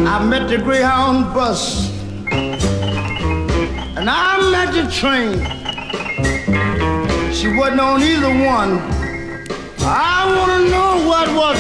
I met the Greyhound bus, and I met the train. She wasn't on either one. I want to know what was